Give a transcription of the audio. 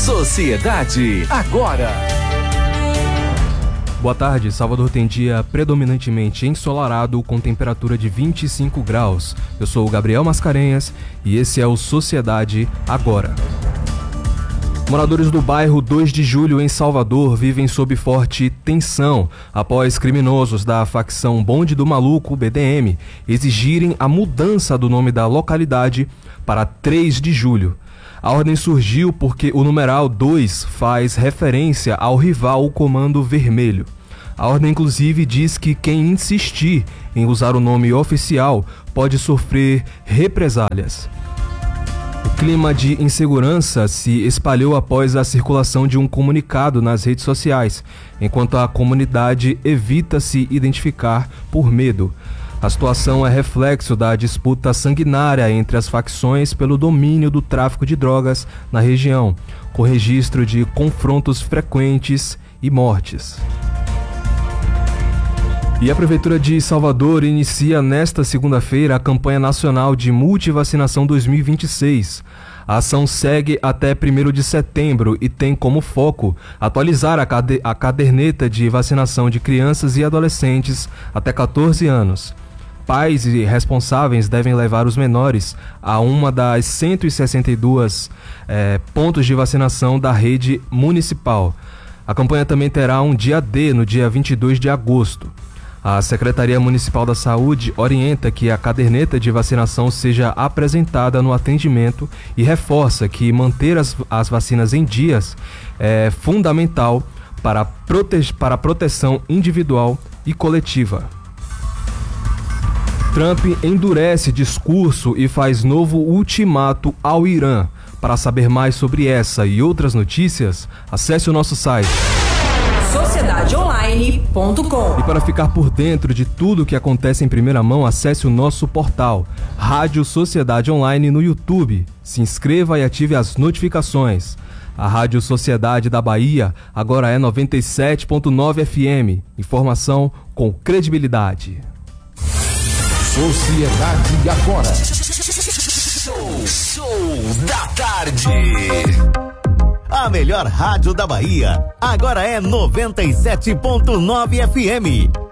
Sociedade agora. Boa tarde, Salvador tem dia predominantemente ensolarado com temperatura de 25 graus. Eu sou o Gabriel Mascarenhas e esse é o Sociedade agora. Moradores do bairro 2 de Julho em Salvador vivem sob forte tensão após criminosos da facção Bonde do Maluco, BDM, exigirem a mudança do nome da localidade para 3 de Julho. A ordem surgiu porque o numeral 2 faz referência ao rival, o Comando Vermelho. A ordem inclusive diz que quem insistir em usar o nome oficial pode sofrer represálias. O clima de insegurança se espalhou após a circulação de um comunicado nas redes sociais, enquanto a comunidade evita se identificar por medo. A situação é reflexo da disputa sanguinária entre as facções pelo domínio do tráfico de drogas na região, com registro de confrontos frequentes e mortes. E a Prefeitura de Salvador inicia nesta segunda-feira a campanha nacional de multivacinação 2026. A ação segue até 1º de setembro e tem como foco atualizar a caderneta de vacinação de crianças e adolescentes até 14 anos. Pais e responsáveis devem levar os menores a uma das 162 pontos de vacinação da rede municipal. A campanha também terá um dia D no dia 22 de agosto. A Secretaria Municipal da Saúde orienta que a caderneta de vacinação seja apresentada no atendimento e reforça que manter as vacinas em dias é fundamental para a proteção individual e coletiva. Trump endurece discurso e faz novo ultimato ao Irã. Para saber mais sobre essa e outras notícias, acesse o nosso site sociedadeonline.com. E para ficar por dentro de tudo o que acontece em primeira mão, acesse o nosso portal Rádio Sociedade Online no YouTube. Se inscreva e ative as notificações. A Rádio Sociedade da Bahia agora é 97.9 FM. Informação com credibilidade. Sociedade agora. Show da tarde. A melhor rádio da Bahia agora é 97.9 FM.